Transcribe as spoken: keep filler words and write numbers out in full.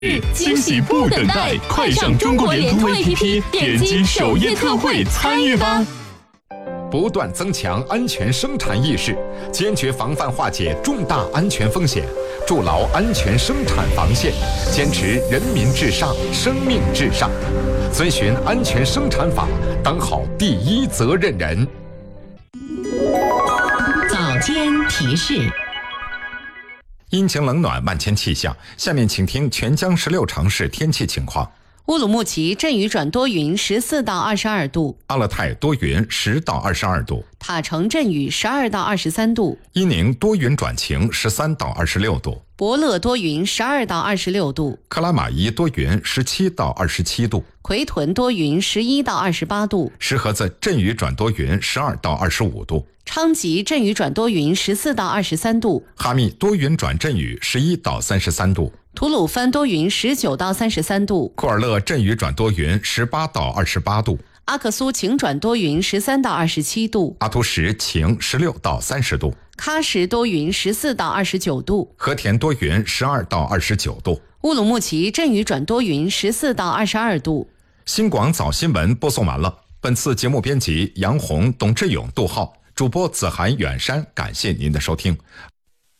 惊喜不等待，快上中国联通 A P P， 点击首页特惠参与吧！ 不断增强安全生产意识，坚决防范化解重大安全风险，筑牢安全生产防线，坚持人民至上、生命至上，遵循安全生产法，当好第一责任人。 早间提示。 阴晴冷暖，万千气象。下面请听全江十六城市天气情况。 乌鲁木齐阵雨转多云，十四到二十二度； 阿勒泰多云，十到二十二度； 塔城阵雨，十二到二十三度； 伊宁多云转晴，十三到二十六度； 博乐多云，十二到二十六度； 克拉玛依多云，十七到二十七度； 奎屯多云，十一到二十八度； 石河子阵雨转多云，十二到二十五度； 昌吉阵雨转多云，十四到二十三度； 哈密多云转阵雨，十一到三十三度； 吐鲁番多云，十九到三十三度； 库尔勒阵雨转多云，十八到二十八度； 阿克苏晴转多云，十三到二十七度； 阿图什晴，十六到三十度； 喀什多云，十四到二十九度； 和田多云，十二到二十九度； 乌鲁木齐阵雨转多云，十四到二十二度。 新广早新闻播送完了。本次节目编辑杨红、董志勇、杜浩，主播子涵、远山，感谢您的收听。